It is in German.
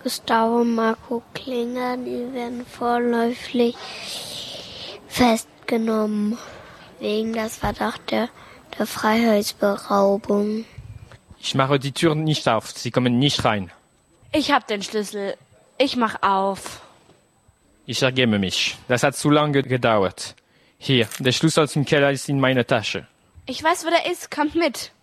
Gustavo und Marco Klinger, die werden vorläufig festgenommen. Wegen des Verdachts der Freiheitsberaubung. Ich mache die Tür nicht auf, Sie kommen nicht rein. Ich hab den Schlüssel. Ich mach auf. Ich ergebe mich. Das hat zu lange gedauert. Hier, der Schlüssel zum Keller ist in meiner Tasche. Ich weiß, wo der ist. Kommt mit.